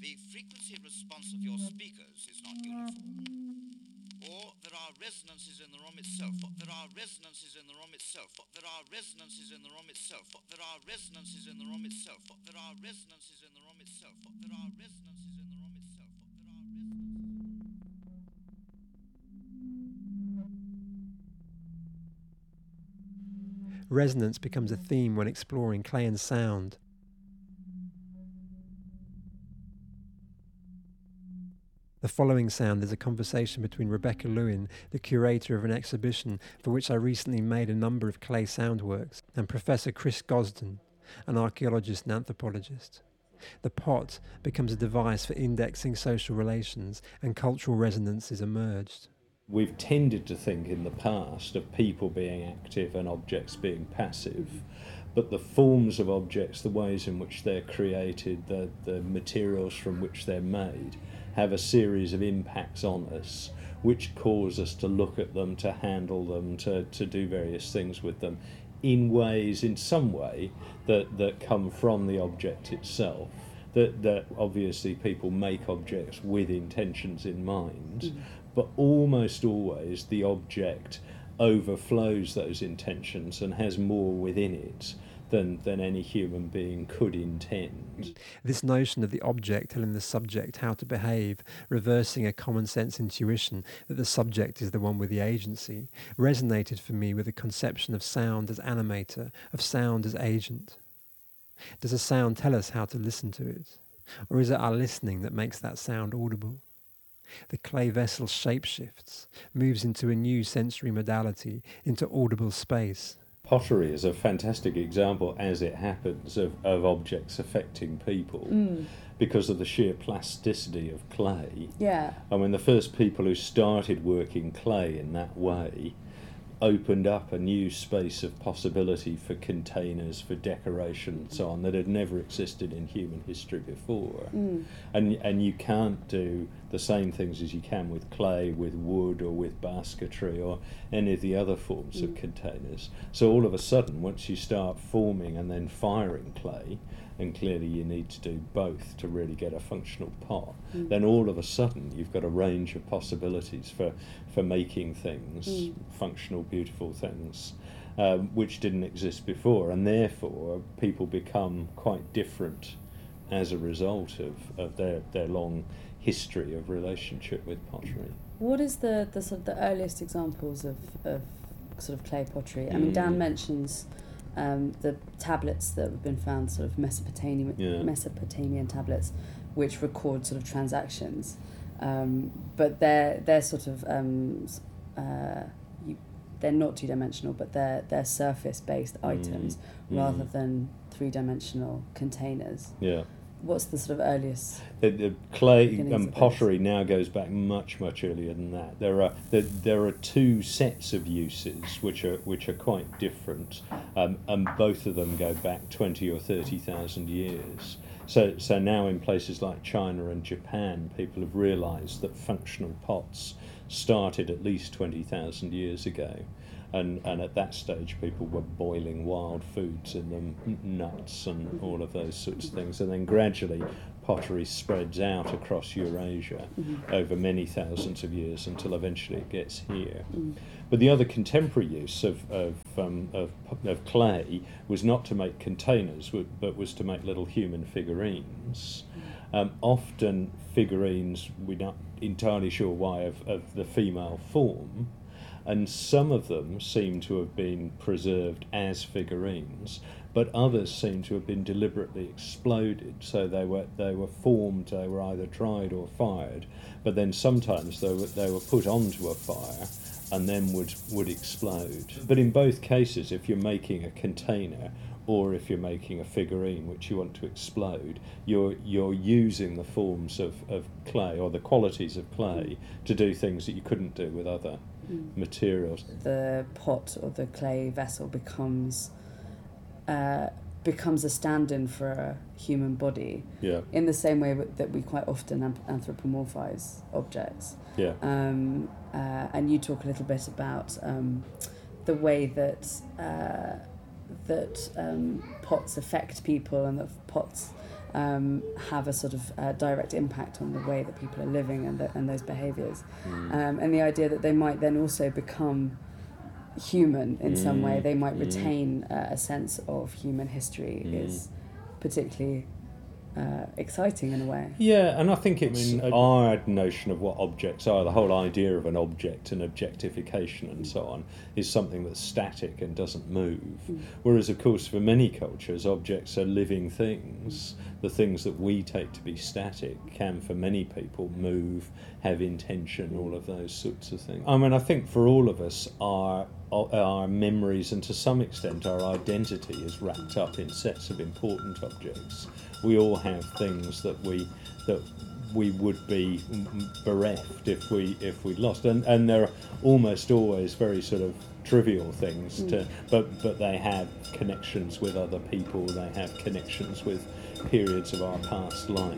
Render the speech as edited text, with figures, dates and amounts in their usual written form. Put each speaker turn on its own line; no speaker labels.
The frequency response of your speakers is not uniform. Or there are resonances in the room itself. There are resonances in the room itself. There are resonances in the room itself. There are resonances in the room itself. There are resonances in the room itself. There are resonances in the room itself. There are resonances.
Resonance becomes a theme when exploring clay and sound. The following sound is a conversation between Rebecca Lewin, the curator of an exhibition for which I recently made a number of clay sound works, and Professor Chris Gosden, an archaeologist and anthropologist. The pot becomes a device for indexing social relations, and cultural resonances emerged.
We've tended to think in the past of people being active and objects being passive, but the forms of objects, the ways in which they're created, the materials from which they're made, have a series of impacts on us which cause us to look at them, to handle them, to do various things with them in ways, in some way, that come from the object itself. That obviously people make objects with intentions in mind, but almost always the object overflows those intentions and has more within it than any human being could intend.
This notion of the object telling the subject how to behave, reversing a common sense intuition that the subject is the one with the agency, resonated for me with the conception of sound as animator, of sound as agent. Does a sound tell us how to listen to it? Or is it our listening that makes that sound audible? The clay vessel shapeshifts, moves into a new sensory modality, into audible space.
Pottery is a fantastic example, as it happens, of objects affecting people because of the sheer plasticity of clay.
Yeah.
I mean, the first people who started working clay in that way opened up a new space of possibility for containers, for decoration and so on, that had never existed in human history before. And you can't do the same things as you can with clay, with wood, or with basketry, or any of the other forms of containers. So all of a sudden, once you start forming and then firing clay, and clearly you need to do both to really get a functional pot, then all of a sudden you've got a range of possibilities for making things, functional, beautiful things, which didn't exist before, and therefore people become quite different as a result of their long history of relationship with pottery.
What is the sort of the earliest examples of sort of clay pottery? I mean, Dan mentions the tablets that have been found, sort of Mesopotamian tablets, which record sort of transactions, but they're sort of they're not two-dimensional, but they're surface-based items rather than three-dimensional containers.
Yeah.
What's the sort of earliest?
The clay and pottery now goes back much earlier than that. There are two sets of uses which are quite different, and both of them go back 20 or 30,000 years. So now in places like China and Japan, people have realised that functional pots started at least 20,000 years ago. And at that stage, people were boiling wild foods in them, nuts and all of those sorts of things. And then gradually, pottery spreads out across Eurasia over many thousands of years until eventually it gets here. But the other contemporary use of clay was not to make containers, but was to make little human figurines. Often figurines, we're not entirely sure why, of the female form. And some of them seem to have been preserved as figurines, but others seem to have been deliberately exploded. So they were formed, they were either dried or fired, but then sometimes they were put onto a fire and then would explode. But in both cases, if you're making a container or if you're making a figurine which you want to explode, you're using the forms of clay or the qualities of clay to do things that you couldn't do with other materials.
The pot or the clay vessel becomes a stand-in for a human body, in the same way that we quite often anthropomorphize objects. And you talk a little bit about the way that pots affect people, and that pots have a sort of direct impact on the way that people are living and those behaviours. And the idea that they might then also become human in some way, they might retain a sense of human history is particularly exciting in a way.
Yeah, and I think it's our notion of what objects are, the whole idea of an object and objectification and so on, is something that's static and doesn't move. Whereas, of course, for many cultures, objects are living things. The things that we take to be static can, for many people, move, have intention, all of those sorts of things. I mean, I think for all of us, our memories and to some extent our identity is wrapped up in sets of important objects. We all have things that we would be bereft if we lost, and they're almost always very sort of trivial things but they have connections with other people, they have connections with periods of our past life.